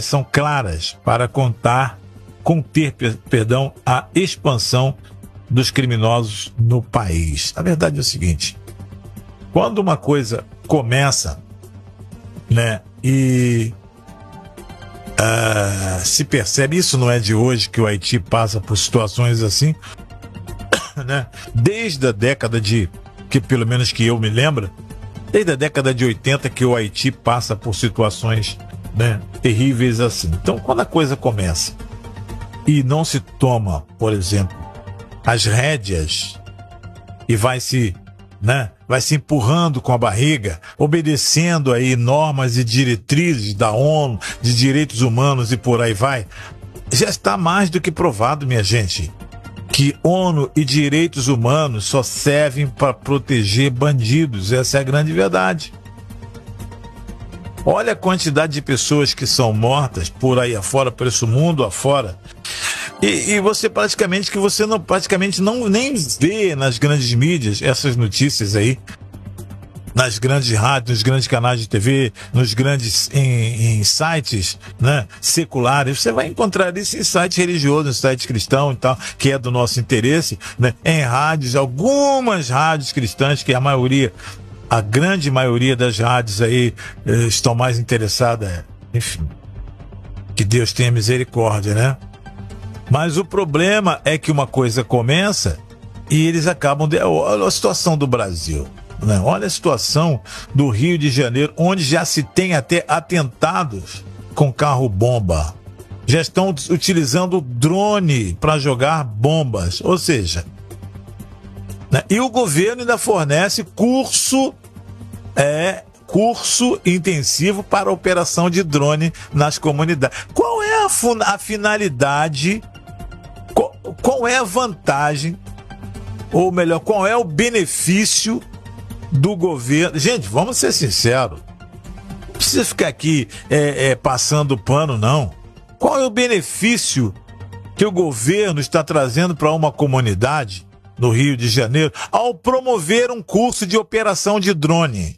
são claras para conter, perdão, a expansão dos criminosos no país. A verdade é o seguinte: quando uma coisa começa, né, e se percebe, isso não é de hoje que o Haiti passa por situações assim, né? Desde a década que pelo menos que eu me lembro, desde a década de 80 que o Haiti passa por situações, né, terríveis assim. Então, quando a coisa começa e não se toma, por exemplo, as rédeas e vai se empurrando com a barriga, obedecendo aí normas e diretrizes da ONU, de direitos humanos e por aí vai, já está mais do que provado, minha gente, que ONU e direitos humanos só servem para proteger bandidos. Essa é a grande verdade. Olha a quantidade de pessoas que são mortas por aí afora, por esse mundo afora. E você praticamente não nem vê nas grandes mídias essas notícias aí, nas grandes rádios, nos grandes canais de TV, nos grandes em sites, né, seculares. Você vai encontrar isso em sites religiosos, em sites cristãos e tal, que é do nosso interesse, né, em rádios, algumas rádios cristãs, que a grande maioria das rádios aí estão mais interessadas, enfim, que Deus tenha misericórdia, né? Mas o problema é que uma coisa começa e eles acabam... Olha a situação do Brasil, né? Olha a situação do Rio de Janeiro, onde já se tem até atentados com carro-bomba. Já estão utilizando drone para jogar bombas. Ou seja, né? E o governo ainda fornece curso intensivo para a operação de drone nas comunidades. Qual é a finalidade... Qual é a vantagem, ou melhor, qual é o benefício do governo? Gente, vamos ser sinceros, não precisa ficar aqui passando pano, não. Qual é o benefício que o governo está trazendo para uma comunidade no Rio de Janeiro ao promover um curso de operação de drone?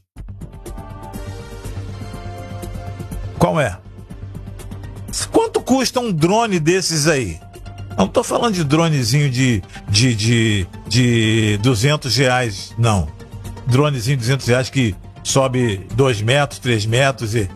Qual é? Quanto custa um drone desses aí? Não estou falando de dronezinho de R$200, não. Dronezinho de R$200 que sobe 2 metros, 3 metros e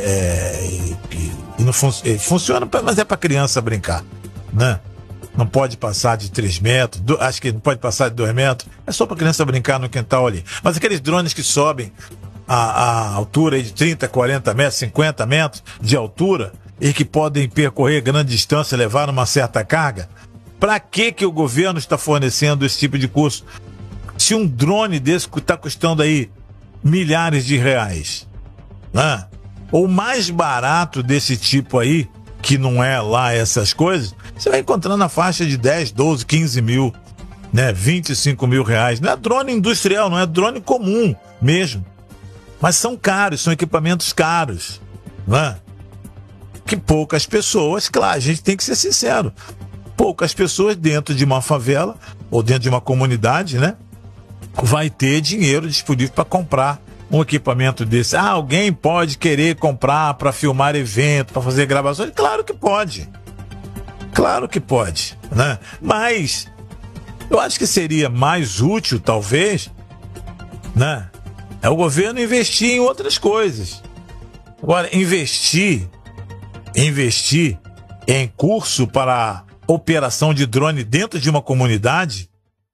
não funciona, mas é para criança brincar, né? Não pode passar de 3 metros, acho que não pode passar de 2 metros, é só para criança brincar no quintal ali. Mas aqueles drones que sobem a altura aí de 30, 40 metros, 50 metros de altura, e que podem percorrer grande distância, levar uma certa carga, para que o governo está fornecendo esse tipo de curso? Se um drone desse está custando aí milhares de reais, né? Ou mais barato desse tipo aí, que não é lá essas coisas, você vai encontrar na faixa de 10, 12, 15 mil, né? 25 mil reais. Não é drone industrial, não é drone comum mesmo. Mas são caros, são equipamentos caros, né? Que poucas pessoas, claro, a gente tem que ser sincero, poucas pessoas dentro de uma favela ou dentro de uma comunidade, né, vai ter dinheiro disponível para comprar um equipamento desse. Alguém pode querer comprar para filmar evento, para fazer gravações? Claro que pode, né? Mas eu acho que seria mais útil, talvez, né, é o governo investir em outras coisas. Agora, investir em curso para operação de drone dentro de uma comunidade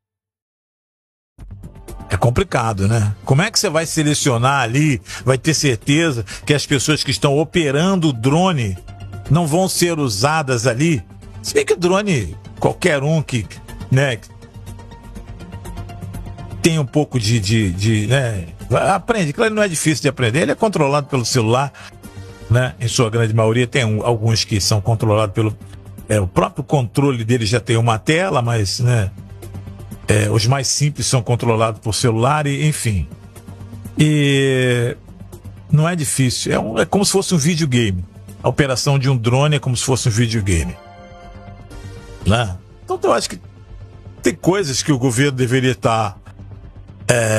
é complicado, né? Como é que você vai selecionar ali, vai ter certeza que as pessoas que estão operando o drone não vão ser usadas ali? Se bem que o drone, qualquer um que, né, tem um pouco né, aprende, claro, não é difícil de aprender, ele é controlado pelo celular, né? Em sua grande maioria. Tem alguns que são controlados pelo... o próprio controle dele já tem uma tela, mas, né, os mais simples são controlados por celular, e, enfim. E não é difícil. É como se fosse um videogame. A operação de um drone é como se fosse um videogame, né? Então eu acho que tem coisas que o governo deveria estar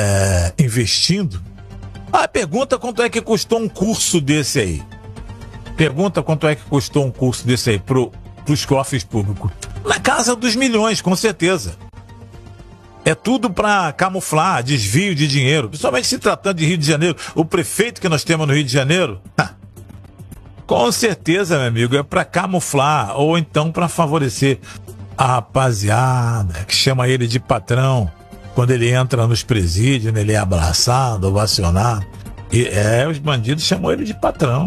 investindo. Pergunta quanto é que custou um curso desse aí. Pergunta quanto é que custou um curso desse aí pros cofres públicos. Na casa dos milhões, com certeza. É tudo para camuflar desvio de dinheiro. Principalmente se tratando de Rio de Janeiro. O prefeito que nós temos no Rio de Janeiro, com certeza, meu amigo, é para camuflar ou então para favorecer a rapaziada que chama ele de patrão. Quando ele entra nos presídios, ele é abraçado, ovacionado. E os bandidos chamam ele de patrão.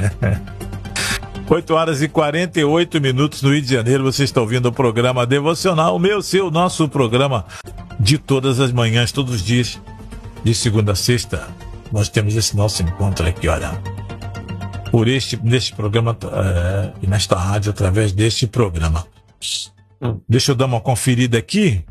8h48 no Rio de Janeiro. Você está ouvindo o programa Devocional, o meu, seu, nosso programa de todas as manhãs, todos os dias, de segunda a sexta. Nós temos esse nosso encontro aqui, olha, neste programa e nesta rádio, através deste programa. Deixa eu dar uma conferida aqui.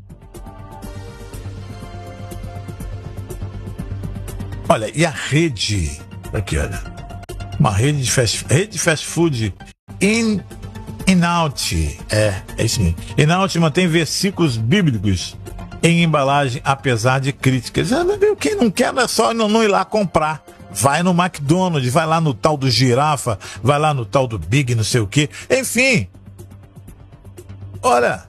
Olha, e a rede, aqui, olha, uma rede de fast food, In-N-Out, é isso mesmo. In-Out mantém versículos bíblicos em embalagem, apesar de críticas. Quem não quer é só não ir lá comprar. Vai no McDonald's, vai lá no tal do Girafa, vai lá no tal do Big, não sei o quê. Enfim, olha,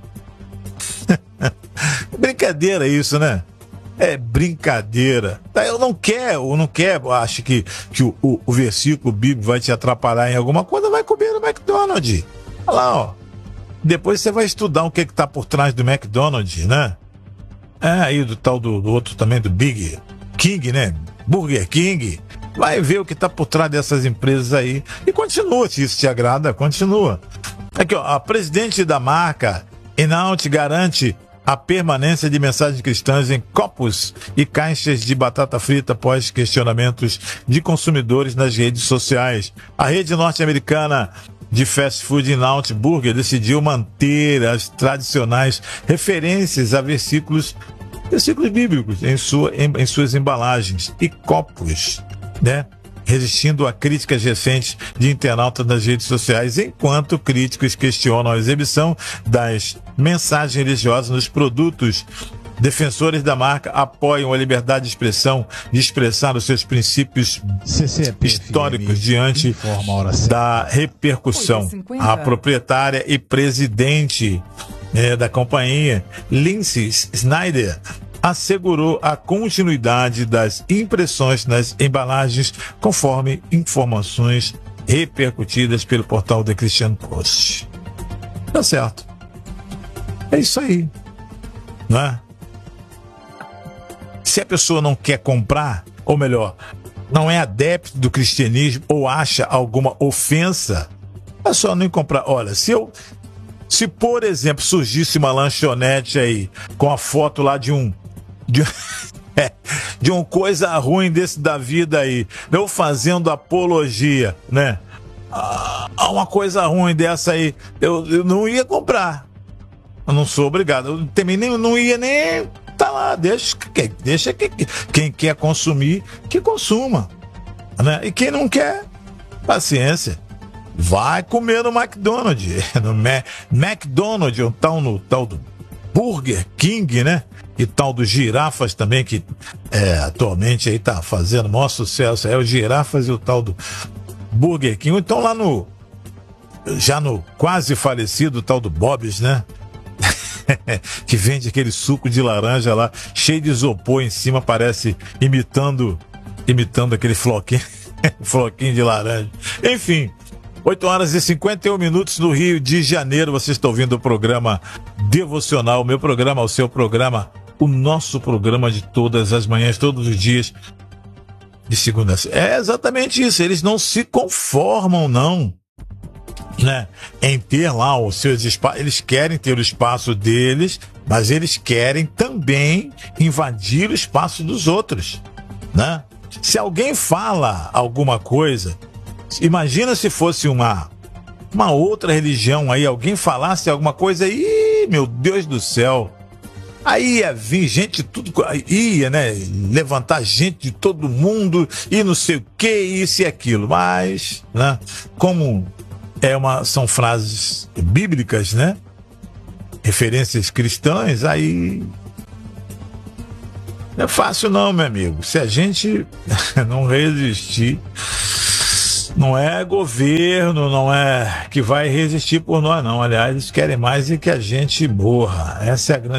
brincadeira isso, né? É brincadeira. Eu não quero, acho que o versículo bíblico vai te atrapalhar em alguma coisa, vai comer no McDonald's. Olha lá, ó. Depois você vai estudar o que está por trás do McDonald's, né? Aí do tal do outro também, do Big King, né? Burger King. Vai ver o que está por trás dessas empresas aí. E continua, se isso te agrada, continua. Aqui, ó, a presidente da marca, In-N-Out, garante a permanência de mensagens cristãs em copos e caixas de batata frita após questionamentos de consumidores nas redes sociais. A rede norte-americana de fast food In-N-Out Burger decidiu manter as tradicionais referências a versículos bíblicos em suas embalagens e copos, né? Resistindo a críticas recentes de internautas nas redes sociais, enquanto críticos questionam a exibição das mensagens religiosas nos produtos. Defensores da marca apoiam a liberdade de expressão, de expressar os seus princípios históricos diante da repercussão. A proprietária e presidente da companhia, Lindsay Snyder, assegurou a continuidade das impressões nas embalagens, conforme informações repercutidas pelo portal The Christian Post. Tá certo. É isso aí. Não é? Se a pessoa não quer comprar, ou melhor, não é adepto do cristianismo ou acha alguma ofensa, é só não comprar. Olha, se por exemplo surgisse uma lanchonete aí com a foto lá de um coisa ruim desse da vida aí, eu fazendo apologia, né? Uma coisa ruim dessa aí, eu não ia comprar. Eu não sou obrigado. Eu também não ia nem tá lá. Deixa quem quer consumir, que consuma, né? E quem não quer, paciência. Vai comer no McDonald's. No McDonald's, ou no tal do Burger King, né? E tal dos Girafas também, que atualmente aí tá fazendo o maior sucesso. É o Girafas e o tal do Burger King. Ou então lá já no quase falecido tal do Bob's, né? Que vende aquele suco de laranja lá, cheio de isopor em cima, parece imitando aquele floquinho de laranja. Enfim, 8h51 no Rio de Janeiro. Você está ouvindo o programa Devocional, o meu programa, o seu programa, o nosso programa de todas as manhãs, todos os dias, de segunda a sexta. É exatamente isso, eles não se conformam, não, né, em ter lá os seus espaços. Eles querem ter o espaço deles, mas eles querem também invadir o espaço dos outros, né? Se alguém fala alguma coisa, imagina se fosse uma outra religião aí, alguém falasse alguma coisa, meu Deus do céu, aí ia vir gente, tudo ia, né, levantar gente de todo mundo e não sei o que, isso e aquilo, mas, né, como são frases bíblicas, né, referências cristãs, aí não é fácil não, meu amigo. Se a gente não resistir, Não é governo, não é que vai resistir por nós, não. Aliás, eles querem mais é que a gente morra. Essa é a grande